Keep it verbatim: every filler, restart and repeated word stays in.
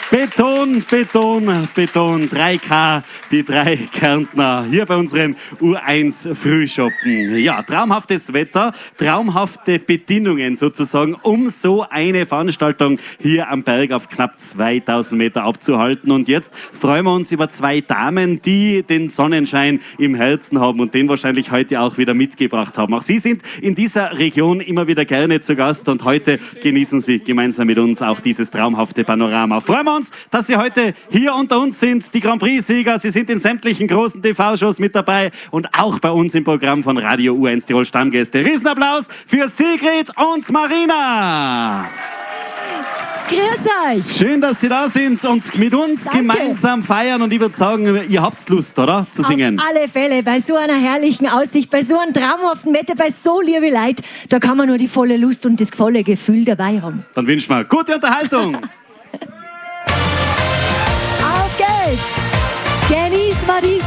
Beton, Beton, Beton, drei K, die drei Kärntner, hier bei unserem U eins Frühschoppen. Ja, traumhaftes Wetter, traumhafte Bedingungen sozusagen, um so eine Veranstaltung hier am Berg auf knapp zweitausend Meter abzuhalten. Und jetzt freuen wir uns über zwei Damen, die den Sonnenschein im Herzen haben und den wahrscheinlich heute auch wieder mitgebracht haben. Auch Sie sind in dieser Region immer wieder gerne zu Gast und heute genießen Sie gemeinsam mit uns auch dieses traumhafte Panorama. Freuen wir uns, dass Sie heute hier unter uns sind, die Grand Prix-Sieger. Sie sind in sämtlichen großen T V-Shows mit dabei und auch bei uns im Programm von Radio U eins Tirol Stammgäste. Riesenapplaus für Sigrid und Marina. Grüß euch. Schön, dass Sie da sind und mit uns Danke. gemeinsam feiern. Und ich würde sagen, ihr habt Lust, oder? Zu singen. Auf alle Fälle, bei so einer herrlichen Aussicht, bei so einem traumhaften Wetter, bei so liebe Leid, da kann man nur die volle Lust und das volle Gefühl dabei haben. Dann wünschen wir gute Unterhaltung.